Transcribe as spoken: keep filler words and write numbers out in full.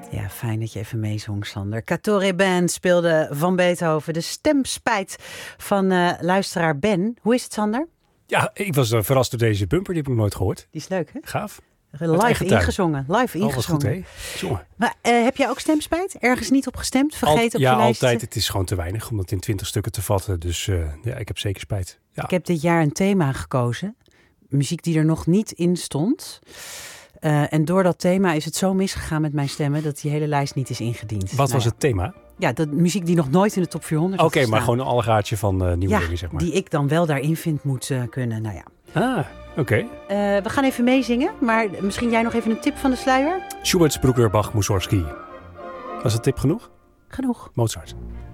Ja, fijn dat je even meezong, Sander. Cattore Band speelde van Beethoven. De stemspijt van uh, luisteraar Ben. Hoe is het, Sander? Ja, ik was uh, verrast door deze bumper. Die heb ik nog nooit gehoord. Die is leuk, hè? Gaaf. Live ingezongen. Live oh, ingezongen. Goed, Jongen. Maar uh, heb jij ook stemspijt? Ergens niet op gestemd? Vergeten Al, op ja, je lijstje? altijd. Het is gewoon te weinig om dat in twintig stukken te vatten. Dus uh, ja, ik heb zeker spijt. Ja. Ik heb dit jaar een thema gekozen. Muziek die er nog niet in stond. Uh, en door dat thema is het zo misgegaan met mijn stemmen dat die hele lijst niet is ingediend. Wat nou was ja. het thema? Ja, dat muziek die nog nooit in de top vierhonderd Oké, okay, maar gewoon een allegaartje van uh, nieuwe ja, dingen, zeg maar. die ik dan wel daarin vind moet uh, kunnen. Nou ja. Ah, oké. Okay. Uh, we gaan even meezingen, maar misschien jij nog even een tip van de sluier? Schubert, Bruckner, Bach, Mussorgsky. Was dat tip genoeg? Genoeg. Mozart.